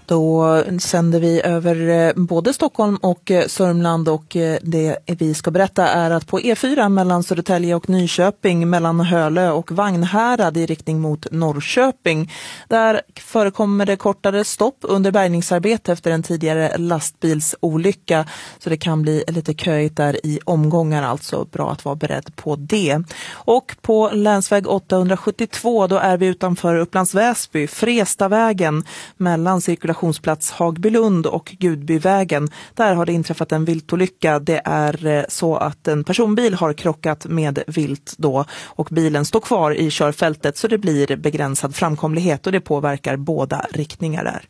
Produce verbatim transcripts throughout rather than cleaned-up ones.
Då sänder vi över både Stockholm och Sörmland, och det vi ska berätta är att på E fyra mellan Södertälje och Nyköping, mellan Hölö och Vagnhärad i riktning mot Norrköping, där förekommer det kortare stopp under bärgningsarbete efter en tidigare lastbilsolycka, så det kan bli lite köigt där i omgångar, alltså bra att vara beredd på det. Och på länsväg åttahundrasjuttiotvå då är vi utanför Upplands Väsby, Frestavägen mellan cirkulationsplats Hagbylund och Gudbyvägen. Där har det inträffat en viltolycka. Det är så att en personbil har krockat med vilt då, och bilen står kvar i körfältet, så det blir begränsad framkomlighet och det påverkar båda riktningar där.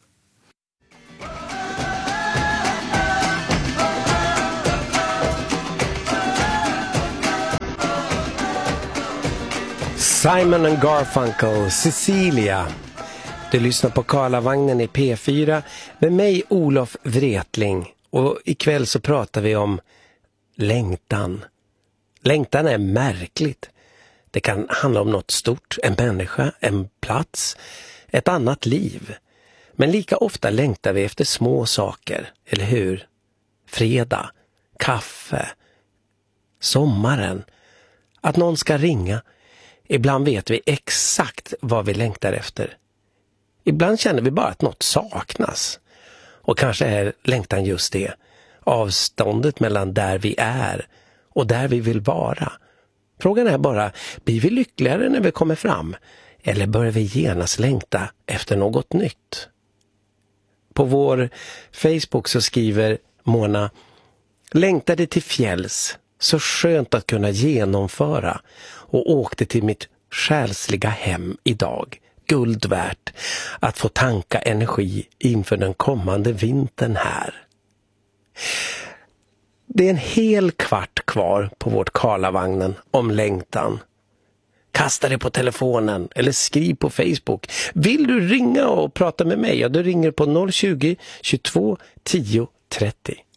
Simon and Garfunkel, Cecilia. Du lyssnar på Karlavagnen i P fyra med mig, Olof Wretling. Och ikväll så pratar vi om längtan. Längtan är märkligt. Det kan handla om något stort, en människa, en plats, ett annat liv. Men lika ofta längtar vi efter små saker, eller hur? Fredag, kaffe, sommaren, att någon ska ringa. Ibland vet vi exakt vad vi längtar efter. Ibland känner vi bara att något saknas. Och kanske är längtan just det. Avståndet mellan där vi är och där vi vill vara. Frågan är bara, blir vi lyckligare när vi kommer fram? Eller börjar vi genast längta efter något nytt? På vår Facebook så skriver Mona: längtade till fjälls. Så skönt att kunna genomföra, och åkte till mitt själsliga hem idag. Guld värt att få tanka energi inför den kommande vintern här. Det är en hel kvart kvar på vårt Karlavagnen om längtan. Kasta dig på telefonen eller skriv på Facebook. Vill du ringa och prata med mig? Ja, du ringer på noll tjugo, tjugotvå, tio, trettio.